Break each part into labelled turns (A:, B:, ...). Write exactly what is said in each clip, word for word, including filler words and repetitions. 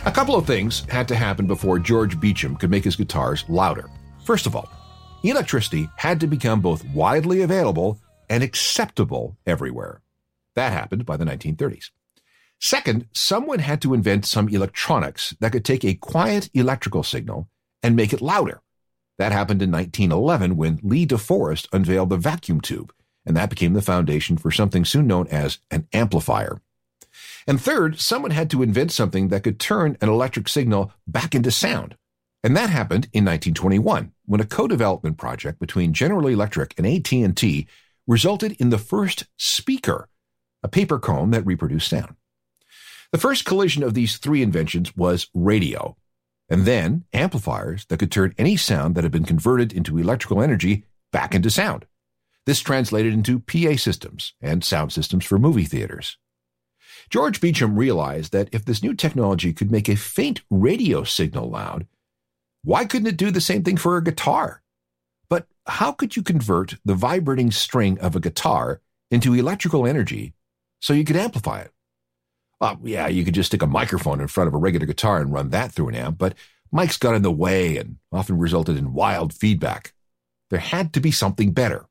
A: A couple of things had to happen before George Beecham could make his guitars louder. First of all, electricity had to become both widely available and acceptable everywhere. That happened by the nineteen thirties. Second, someone had to invent some electronics that could take a quiet electrical signal and make it louder. That happened in nineteen eleven when Lee DeForest unveiled the vacuum tube, and that became the foundation for something soon known as an amplifier. And third, someone had to invent something that could turn an electric signal back into sound. And that happened in nineteen twenty-one, when a co-development project between General Electric and A T and T resulted in the first speaker, a paper cone that reproduced sound. The first collision of these three inventions was radio, and then amplifiers that could turn any sound that had been converted into electrical energy back into sound. This translated into P A systems and sound systems for movie theaters. George Beecham realized that if this new technology could make a faint radio signal loud, why couldn't it do the same thing for a guitar? But how could you convert the vibrating string of a guitar into electrical energy so you could amplify it? Uh, yeah, you could just stick a microphone in front of a regular guitar and run that through an amp, but mics got in the way and often resulted in wild feedback. There had to be something better.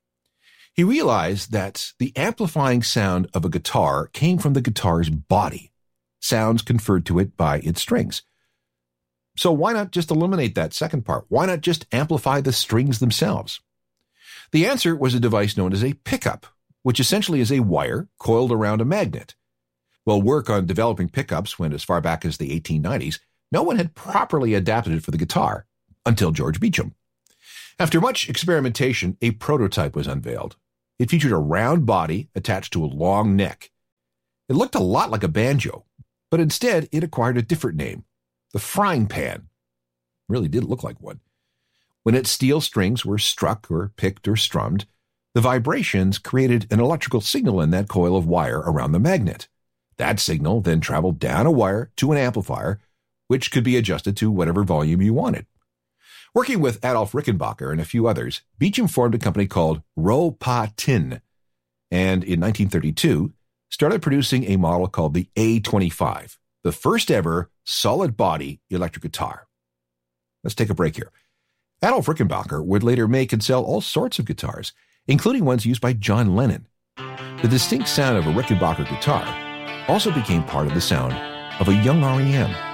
A: He realized that the amplifying sound of a guitar came from the guitar's body, sounds conferred to it by its strings. So why not just eliminate that second part? Why not just amplify the strings themselves? The answer was a device known as a pickup, which essentially is a wire coiled around a magnet. While work on developing pickups went as far back as the eighteen nineties, no one had properly adapted it for the guitar until George Beecham. After much experimentation, a prototype was unveiled. It featured a round body attached to a long neck. It looked a lot like a banjo, but instead it acquired a different name, the frying pan. Really did look like one. When its steel strings were struck or picked or strummed, the vibrations created an electrical signal in that coil of wire around the magnet. That signal then traveled down a wire to an amplifier, which could be adjusted to whatever volume you wanted. Working with Adolf Rickenbacker and a few others, Beecham formed a company called Ro-Pa-Tin, and in nineteen thirty-two started producing a model called the A twenty-five, the first ever solid-body electric guitar. Let's take a break here. Adolf Rickenbacker would later make and sell all sorts of guitars, including ones used by John Lennon. The distinct sound of a Rickenbacker guitar also became part of the sound of a young R E M.